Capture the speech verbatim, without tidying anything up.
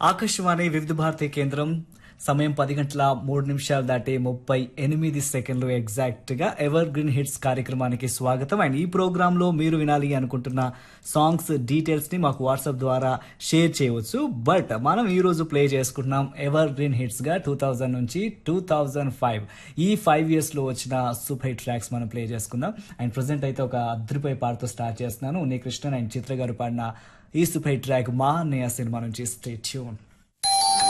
ఆకాశవాణి వివిధ భారతి కేంద్రం సమయం పది గంటల మూడు నిమిషాలు దాటి ముప్పై ఎనిమిది సెకండ్లు ఎగ్జాక్ట్ గా ఎవర్ గ్రీన్ హిట్స్ కార్యక్రమానికి స్వాగతం. అండ్ ఈ ప్రోగ్రామ్ లో మీరు వినాలి అనుకుంటున్న సాంగ్స్ డీటెయిల్స్ ని మాకు వాట్సాప్ ద్వారా షేర్ చేయవచ్చు. బట్ మనం ఈ రోజు ప్లే చేసుకుంటున్నాం ఎవర్ గ్రీన్ హిట్స్ గా టూ థౌజండ్ నుంచి టూ థౌజండ్ ఫైవ్ ఈ ఫైవ్ ఇయర్స్ లో వచ్చిన సూపర్ హిట్ ట్రాక్స్ మనం ప్లే చేసుకుందాం. అండ్ ప్రెసెంట్ అయితే ఒక అద్రిపై పాటతో స్టార్ట్ చేస్తున్నాను. ఉన్ని కృష్ణన్ అండ్ చిత్ర గారు పాడిన ఈ సూపర్ హిట్ ట్రాక్ మా అన్నయ్య సినిమా నుంచి. Stay tune.